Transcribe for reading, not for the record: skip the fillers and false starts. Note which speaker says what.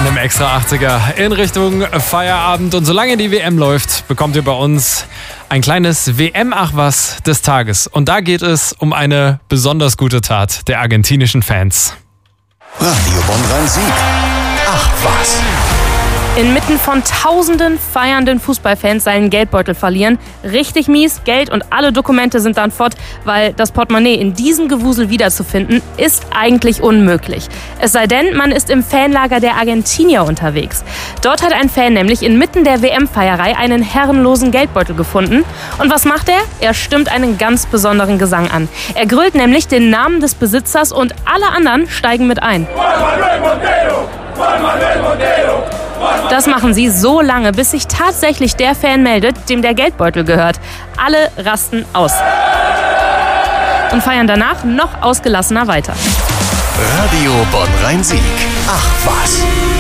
Speaker 1: einem extra 80er in Richtung Feierabend. Und solange die WM läuft, bekommt ihr bei uns ein kleines WM-Ach-Was des Tages. Und da geht es um eine besonders gute Tat der argentinischen Fans.
Speaker 2: Radio Bonn-Rhein-Sieg. Ach was.
Speaker 3: Inmitten von tausenden feiernden Fußballfans seinen Geldbeutel verlieren. Richtig mies, Geld und alle Dokumente sind dann fort, weil das Portemonnaie in diesem Gewusel wiederzufinden, ist eigentlich unmöglich. Es sei denn, man ist im Fanlager der Argentinier unterwegs. Dort hat ein Fan nämlich inmitten der WM-Feierei einen herrenlosen Geldbeutel gefunden. Und was macht er? Er stimmt einen ganz besonderen Gesang an. Er grölt nämlich den Namen des Besitzers und alle anderen steigen mit ein. Das machen sie so lange, bis sich tatsächlich der Fan meldet, dem der Geldbeutel gehört. Alle rasten aus und feiern danach noch ausgelassener weiter.
Speaker 2: Radio Bonn-Rhein-Sieg. Ach was.